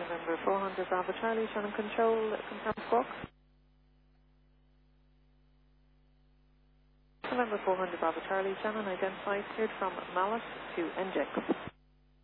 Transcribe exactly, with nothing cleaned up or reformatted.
November four hundred Bravo Charlie, Shannon Control, confirm squawk. November four hundred Bravo Charlie, Shannon identified, cleared from Mallet to N J.